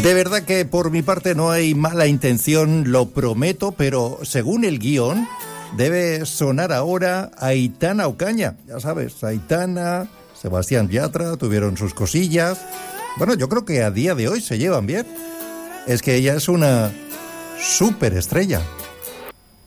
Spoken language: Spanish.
De verdad que por mi parte no hay mala intención, lo prometo, pero según el guión debe sonar ahora Aitana Ocaña. Ya sabes, Aitana, Sebastián Yatra tuvieron sus cosillas. Bueno, yo creo que a día de hoy se llevan bien. Es que ella es una superestrella.